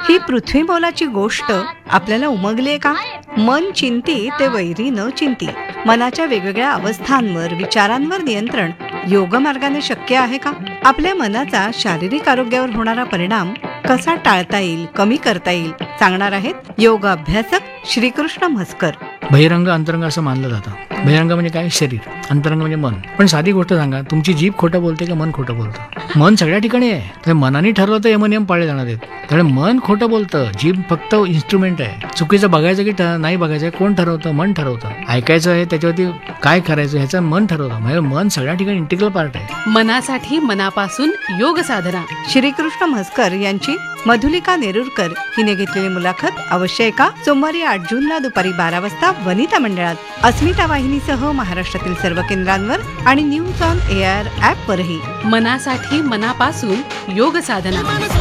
ही पृथ्वी मोलाची गोष्ट आपल्याला उमगलीये का? मन चिंती ते वैरी न चिंती. मनाच्या वेगवेगळ्या अवस्थांवर, विचारांवर नियंत्रण योग मार्गाने शक्य आहे का? आपल्या मनाचा शारीरिक आरोग्यावर होणारा परिणाम कसा टाळता येईल, कमी करता येईल सांगणार आहेत योग अभ्यासक श्रीकृष्ण म्हसकर. बहिरंग अंतरंग असं मानलं जातं. बहिरंग म्हणजे काय? शरीर. अंतरंग म्हणजे मन. पण साधी गोष्ट सांगा, तुमची जीभ खोटं बोलते का मन खोटं बोलतं? मन सगळ्या ठिकाणी आहे. तर मनाने ठरवतं यमनियम पाळले जाणार आहेत. त्यामुळे मन खोटं बोलतं, जीभ फक्त इन्स्ट्रुमेंट आहे. चुकीचं बघायचं की नाही बघायचं कोण ठरवतं? मन ठरवतं. ऐकायचं आहे त्याच्यावरती काय करायचं ह्याचं मन ठरवतं. म्हणजे मन सगळ्या ठिकाणी इंटिग्रल पार्ट आहे. मनासाठी मनापासून योग साधना. श्रीकृष्ण म्हसकर यांची मधुलिका नेरुरकर हिने घेतलेली मुलाखत अवश्य ऐका. सोमवारी 8 जूनला दुपारी 12 वाजता वनिता मंडळात, अस्मिता वाहिनीसह महाराष्ट्रातील सर्व केंद्रांवर आणि न्यूज ऑन एआर ऍप वरही. मनासाठी मनापासून योग साधना.